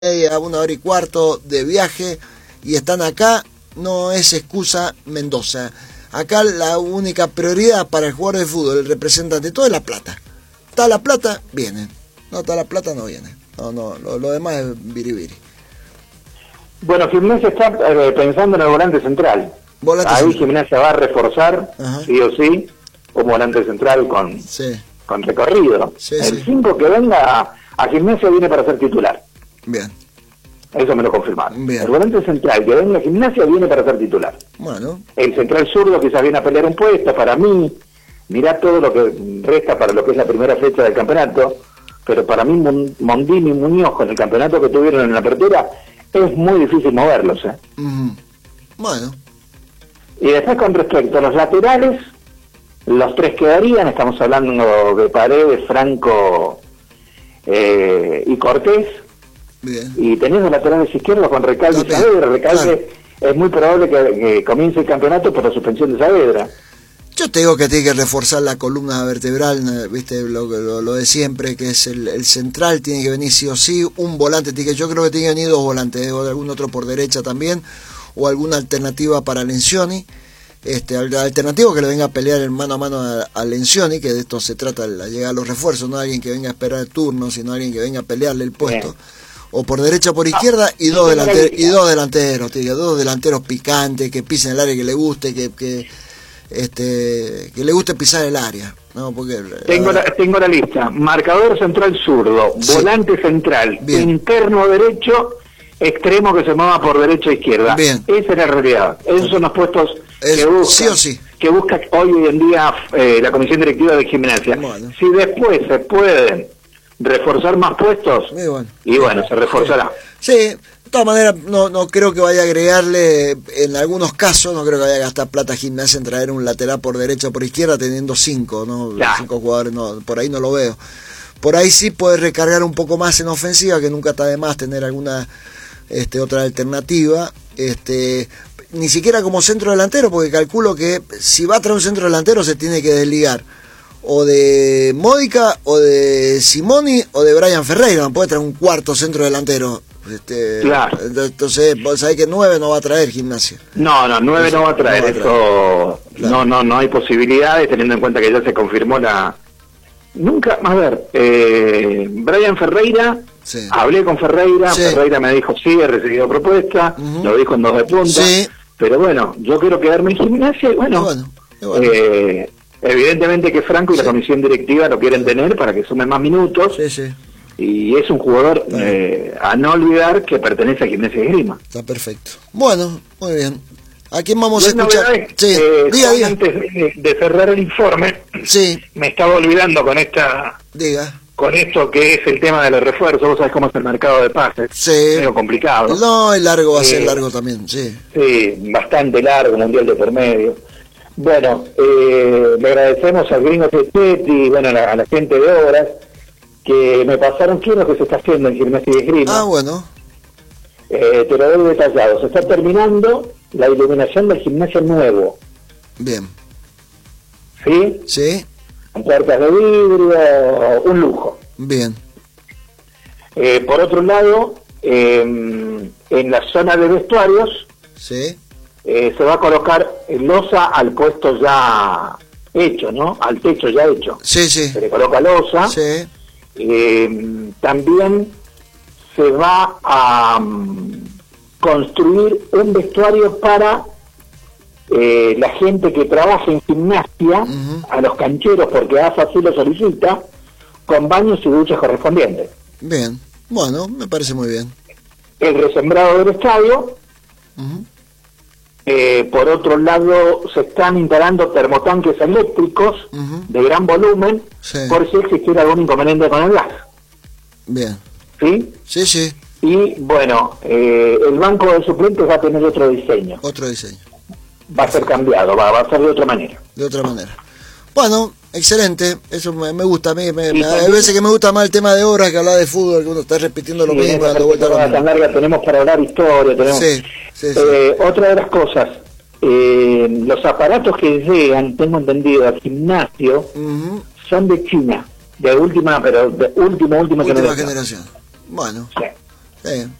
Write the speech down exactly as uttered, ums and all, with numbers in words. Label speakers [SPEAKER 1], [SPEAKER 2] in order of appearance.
[SPEAKER 1] a una hora y cuarto de viaje y están acá, no es excusa Mendoza. Acá la única prioridad para el jugador de fútbol, el representante de todo, es la plata. Está la plata, vienen. No está la plata, no viene. No, no, lo, lo demás es biribiri.
[SPEAKER 2] Bueno, Gimnasia está eh, pensando en el volante central.
[SPEAKER 1] Volante
[SPEAKER 2] Ahí
[SPEAKER 1] central.
[SPEAKER 2] Gimnasia va a reforzar, Ajá. sí o sí, un volante central con,
[SPEAKER 1] sí.
[SPEAKER 2] con recorrido.
[SPEAKER 1] Sí,
[SPEAKER 2] el cinco sí. que venga a, a Gimnasia viene para ser titular.
[SPEAKER 1] Bien.
[SPEAKER 2] Eso me lo confirmaron.
[SPEAKER 1] Bien.
[SPEAKER 2] El volante central que venga a Gimnasia viene para ser titular.
[SPEAKER 1] Bueno.
[SPEAKER 2] El central zurdo quizás viene a pelear un puesto. Para mí, mirá todo lo que resta para lo que es la primera fecha del campeonato, pero para mí Mondini y Muñoz, con el campeonato que tuvieron en la apertura, es muy difícil moverlos. ¿eh?
[SPEAKER 1] Uh-huh. Bueno.
[SPEAKER 2] Y después, con respecto a los laterales, los tres quedarían. Estamos hablando de Paredes, Franco eh, y Cortés.
[SPEAKER 1] Bien.
[SPEAKER 2] Y teniendo laterales izquierdos con Recalde y Saavedra. Recalde, claro. Es muy probable que, que comience el campeonato por la suspensión de Saavedra.
[SPEAKER 1] Yo te digo que tiene que reforzar la columna vertebral, viste, lo, lo, lo de siempre, que es el, el central, tiene que venir sí o sí, un volante, tiene que, yo creo que tiene que venir dos volantes, o algún otro por derecha también, o alguna alternativa para Lencioni, este, alternativo que le venga a pelear en mano a mano a, a Lencioni, que de esto se trata, la llegada a los refuerzos, no alguien que venga a esperar el turno, sino alguien que venga a pelearle el puesto. Bien. O por derecha o por izquierda, ah, y dos delanteros, y dos delanteros, tío, dos delanteros picantes, que pisen el área que le guste, que, que este que le guste pisar el área, ¿no? Porque
[SPEAKER 2] tengo la, tengo la lista: marcador central zurdo, sí. volante central, bien. interno derecho, extremo que se mueva por derecha e izquierda. Bien. Esa es la realidad. Esos son los puestos es, que busca,
[SPEAKER 1] sí o sí.
[SPEAKER 2] que busca hoy en día eh, la comisión directiva de Gimnasia. Bueno. Si después se pueden reforzar más puestos, y bueno, y bueno se reforzará.
[SPEAKER 1] Sí, de todas maneras no, no creo que vaya a agregarle, en algunos casos no creo que vaya a gastar plata Gimnasia en traer un lateral por derecha o por izquierda teniendo cinco, ¿no? Claro. Cinco jugadores, no, por ahí no lo veo. Por ahí sí puede recargar un poco más en ofensiva, que nunca está de más tener alguna este, otra alternativa, este ni siquiera como centro delantero, porque calculo que si va a traer un centro delantero se tiene que desligar o de Módica, o de Simoni, o de Brian Ferreira. No puede traer un cuarto centro delantero. Este,
[SPEAKER 2] claro.
[SPEAKER 1] Entonces, vos sabés que nueve no va a traer Gimnasia.
[SPEAKER 2] No, no, nueve no va a traer. No va a traer. Eso, claro. no, no, no hay posibilidades, teniendo en cuenta que ya se confirmó la... Nunca, a ver, eh, Brian Ferreira, sí. hablé con Ferreira, sí. Ferreira me dijo, sí, he recibido propuesta, uh-huh. lo dijo en dos de punta, sí. pero bueno, yo quiero quedarme en Gimnasia, y bueno... Y bueno, y bueno. Eh, evidentemente que Franco y sí. la comisión directiva lo quieren tener para que sume más minutos.
[SPEAKER 1] Sí, sí.
[SPEAKER 2] Y es un jugador eh, a no olvidar que pertenece a Gimnasia y Esgrima.
[SPEAKER 1] Está perfecto. Bueno, muy bien. ¿A quién vamos a escuchar?
[SPEAKER 2] Novedades, sí. eh, diga, diga. Antes de, de cerrar el informe,
[SPEAKER 1] sí.
[SPEAKER 2] me estaba olvidando con esta...
[SPEAKER 1] Diga.
[SPEAKER 2] Con esto que es el tema de los refuerzos. Vos sabés cómo es el mercado de pases.
[SPEAKER 1] Sí.
[SPEAKER 2] Es medio complicado.
[SPEAKER 1] No, el largo va a ser eh, largo también, sí.
[SPEAKER 2] Sí, bastante largo, mundial de por medio. Bueno, eh, le agradecemos al gringo Cechetti, bueno, a la, a la gente de Obras, que me pasaron qué es lo que se está haciendo en Gimnasia y Esgrima.
[SPEAKER 1] Ah, bueno.
[SPEAKER 2] Eh, te lo doy detallado. Se está terminando la iluminación del gimnasio nuevo.
[SPEAKER 1] Bien.
[SPEAKER 2] ¿Sí?
[SPEAKER 1] Sí.
[SPEAKER 2] Con puertas de vidrio, un lujo.
[SPEAKER 1] Bien.
[SPEAKER 2] Eh, por otro lado, eh, en la zona de vestuarios...
[SPEAKER 1] Sí.
[SPEAKER 2] Eh, se va a colocar losa al puesto ya hecho, ¿no? Al techo ya hecho.
[SPEAKER 1] Sí, sí.
[SPEAKER 2] Se le coloca losa.
[SPEAKER 1] Sí.
[SPEAKER 2] Eh, también se va a um, construir un vestuario para eh, la gente que trabaja en Gimnasia, uh-huh. a los cancheros, porque A F A así lo solicita, con baños y duchas correspondientes.
[SPEAKER 1] Bien. Bueno, me parece muy bien.
[SPEAKER 2] El resembrado del estadio.
[SPEAKER 1] Uh-huh.
[SPEAKER 2] Eh, por otro lado, se están instalando termotanques eléctricos uh-huh. de gran volumen, sí. por si existiera algún inconveniente con el gas.
[SPEAKER 1] Bien.
[SPEAKER 2] ¿Sí?
[SPEAKER 1] Sí, sí.
[SPEAKER 2] Y bueno, eh, el banco de suplentes va a tener otro diseño.
[SPEAKER 1] Otro diseño.
[SPEAKER 2] Va a ser cambiado, va, va a ser de otra manera.
[SPEAKER 1] De otra manera. Bueno, excelente, eso me, me gusta a mí, me, me, hay veces que me gusta más el tema de obras que hablar de fútbol, que uno está repitiendo lo sí, mismo, dando vueltas a lo
[SPEAKER 2] tan larga tenemos para hablar historia, tenemos...
[SPEAKER 1] Sí, sí, sí.
[SPEAKER 2] Eh, otra de las cosas, eh, los aparatos que llegan, tengo entendido, al gimnasio, uh-huh. son de China, de última, pero de última, última,
[SPEAKER 1] última
[SPEAKER 2] generación.
[SPEAKER 1] generación. Bueno,
[SPEAKER 2] sí.
[SPEAKER 1] Sí,